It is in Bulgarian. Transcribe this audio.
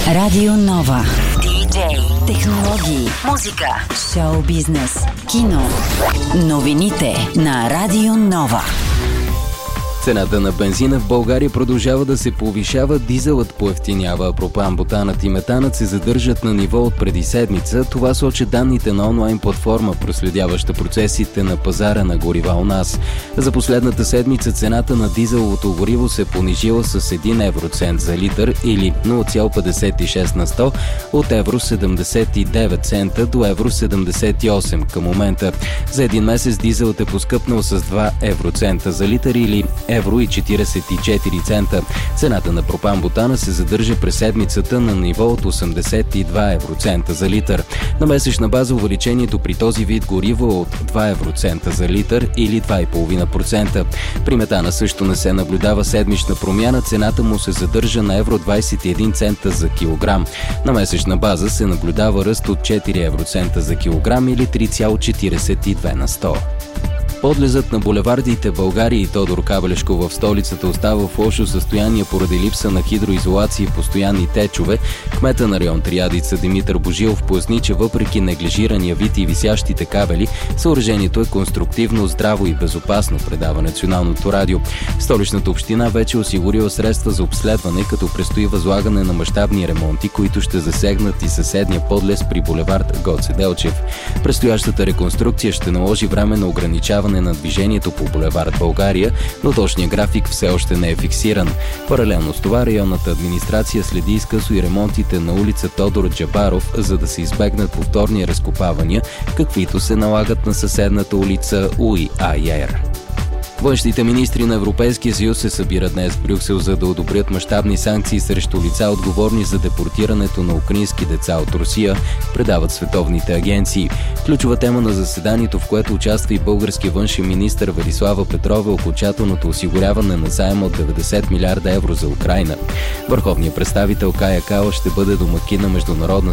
Радио Нова. Диджей, технологии, музика, шоу бизнес, кино. Новините на Радио Нова. Цената на бензина в България продължава да се повишава, дизелът поевтинява, пропан-бутанът и метанът се задържат на ниво от преди седмица. Това сочат данните на онлайн платформа, проследяваща процесите на пазара на горива у нас. За последната седмица цената на дизеловото гориво се понижила с 1 евроцент за литър или 0,56 на 100 от евро 79 цента до евро 78 към момента. За един месец дизелът е поскъпнал с 2 евроцента за литър или евро и 44 цента. Цената на пропан-бутана се задържа през седмицата на ниво от 82 евроцента за литър. На месечна база увеличението при този вид гориво е от 2 евроцента за литър или 2,5%. При метана също не се наблюдава седмична промяна, цената му се задържа на евро 21 цента за килограм. На месечна база се наблюдава ръст от 4 евроцента за килограм или 3,42 на 100. Подлезът на булевардите България и Тодор Кабелешко в столицата остава в лошо състояние поради липса на хидроизолация и постоянни течове. Кмета на район Триадица Димитър Божилов поясни, че въпреки неглижирания вид и висящите кабели, съоръжението е конструктивно, здраво и безопасно, предава Националното радио. Столичната община вече осигурила средства за обследване, като предстои възлагане на мащабни ремонти, които ще засегнат и съседния подлез при булевард Гоце Делчев. Предстоящата реконструкция ще наложи време на ограничаване на движението по булевард България, но точният график все още не е фиксиран. Паралелно с това районната администрация следи изкъсо и ремонтите на улица Тодор Джабаров, за да се избегнат повторни разкопавания, каквито се налагат на съседната улица Уи Айер. Външните министри на Европейския съюз се събират днес в Брюксел, за да одобрят мащабни санкции срещу лица, отговорни за депортирането на украински деца от Русия, предават световните агенции. Ключова тема на заседанието, в което участва и българския външен министър Велислава Петрова, е окончателното осигуряване на заем от 90 милиарда евро за Украйна. Върховният представител Кая Калас ще бъде домакин на международна